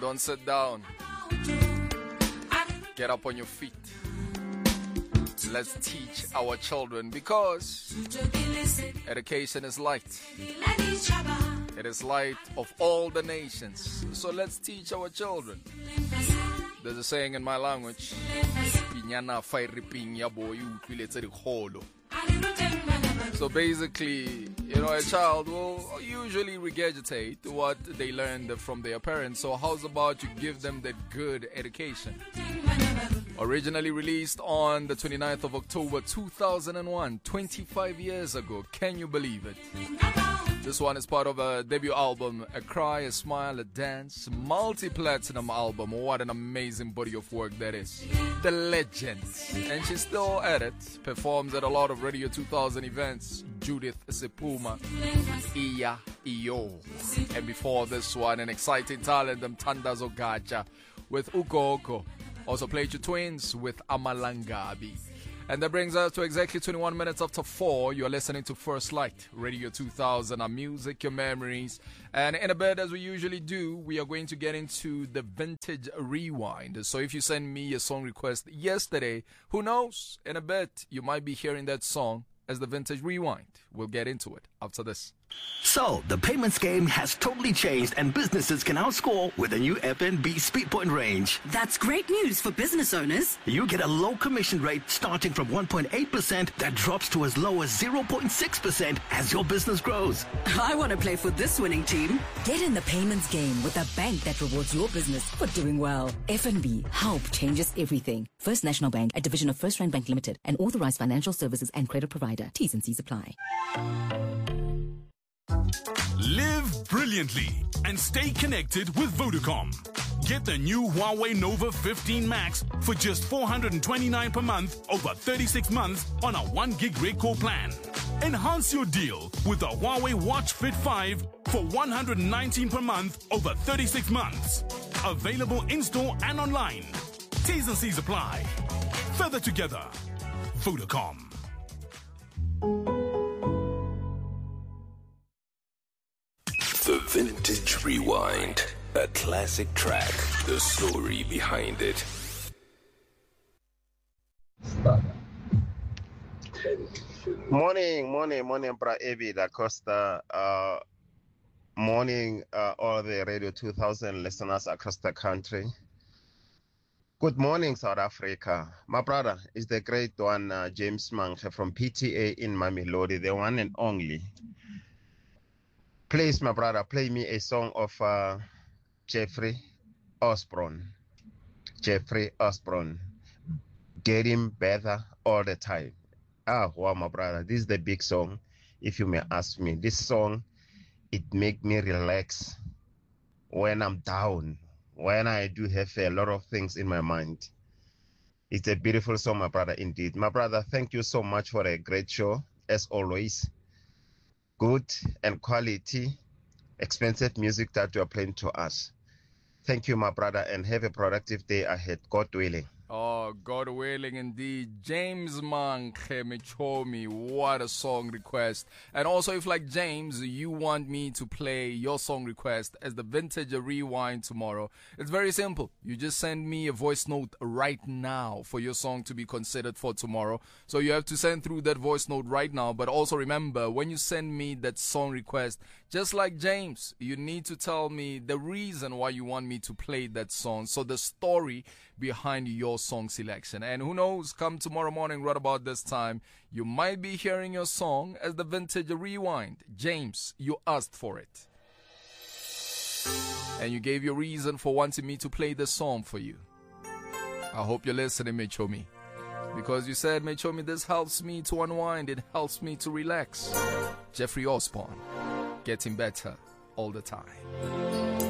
Don't sit down. Get up on your feet. Let's teach our children, because education is light. It is light of all the nations. So let's teach our children. There's a saying in my language. So basically, a child will usually regurgitate what they learned from their parents. So how's about you give them that good education? Originally released on the 29th of October 2001, 25 years ago. Can you believe it? This one is part of a debut album, A Cry, A Smile, A Dance, multi-platinum album. What an amazing body of work that is. The legend. And she's still at it. Performs at a lot of Radio 2000 events. Judith Sepuma, Iya Iyo. And before this one, an exciting talent, Mthandazo Gaja with Ugogo. Also played your twins with Amalangabi. And that brings us to exactly 21 minutes after 4. You're listening to First Light, Radio 2000, our music, your memories. And in a bit, as we usually do, we are going to get into the Vintage Rewind. So if you send me a song request yesterday, who knows? In a bit, you might be hearing that song as the Vintage Rewind. We'll get into it after this. So, the payments game has totally changed and businesses can now score with the new FNB Speedpoint range. That's great news for business owners. You get a low commission rate starting from 1.8% that drops to as low as 0.6% as your business grows. I want to play for this winning team. Get in the payments game with a bank that rewards your business for doing well. FNB, help changes everything. First National Bank, a division of First Rand Bank Limited, an authorized financial services and credit provider. T's and C's apply. Live brilliantly and stay connected with Vodacom. Get the new Huawei Nova 15 Max for just $429 per month over 36 months on a 1 gig rate core plan. Enhance your deal with the Huawei Watch Fit 5 for $119 per month over 36 months. Available in-store and online. T's and C's apply. Further together. Vodacom. The Vintage Rewind. A classic track. The story behind it. Morning, Bra Evi Da Costa. Morning, all the Radio 2000 listeners across the country. Good morning, South Africa. My brother is the great one, James Manke from PTA in Mamelodi, the one and only. Please, my brother, play me a song of Jeffrey Osborne. Jeffrey Osborne. Get him better all the time. Wow, my brother, this is the big song, if you may ask me. This song, it make me relax when I'm down, when I do have a lot of things in my mind. It's a beautiful song, my brother, indeed. My brother, thank you so much for a great show, as always. Good and quality, expensive music that you are playing to us. Thank you, my brother, and have a productive day ahead, God willing. Oh, God willing indeed. James Manke Michomi, what a song request. And also, if like James, you want me to play your song request as the Vintage Rewind tomorrow, it's very simple. You just send me a voice note right now for your song to be considered for tomorrow. So you have to send through that voice note right now. But also remember, when you send me that song request, just like James, you need to tell me the reason why you want me to play that song. So the story behind your song selection. And who knows, come tomorrow morning right about this time, you might be hearing your song as the Vintage Rewind. James, you asked for it. And you gave your reason for wanting me to play this song for you. I hope you're listening, Mechomi. Because you said, Mechomi, this helps me to unwind. It helps me to relax. Jeffrey Osborne, getting better all the time.